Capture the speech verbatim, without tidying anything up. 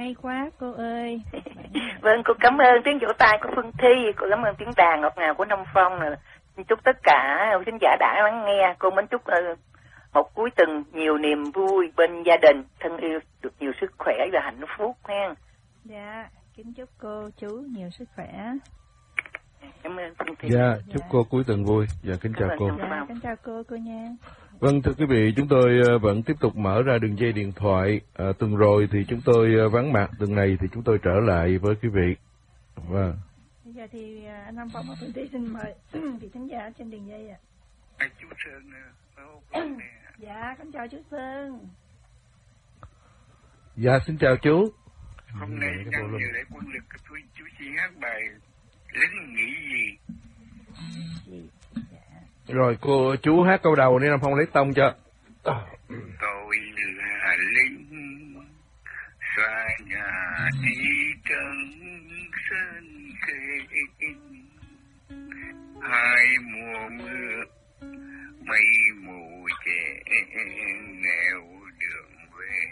hay quá cô ơi. Vâng, cô cảm ơn tiếng vỗ tay của Phương Thi, cô cảm ơn tiếng đàn ngọt ngào của Nam Phong. Xin chúc tất cả khán giả đã lắng nghe. Cô mến chúc uh, một cuối tuần nhiều niềm vui bên gia đình, thân yêu, được nhiều sức khỏe và hạnh phúc ha. Dạ, kính chúc cô chú nhiều sức khỏe. Cảm ơn Phương Thi. Dạ, chúc dạ. cô cuối tuần vui. Dạ, kính chào cô. Dạ, kính chào cô, cô nha. Vâng, thưa quý vị, chúng tôi vẫn tiếp tục mở ra đường dây điện thoại. À, tuần rồi thì chúng tôi vắng mặt, tuần này thì chúng tôi trở lại với quý vị. Vâng. Bây giờ thì anh Nam Phong và Phương Thi xin mời vị khán giả trên đường dây ạ. Anh chú Sơn nè. Dạ, con chào chú Sơn. Dạ, xin chào chú. Hôm nay nhân giờ để quân lực tôi chú xin hát bài lính nghĩ gì. Dạ. Rồi cô chú hát câu đầu nên Nam Phong lấy tông cho. Tôi là lính xoa nhà đi trắng sơn khê, hai mùa mưa mây mù trẻ nghèo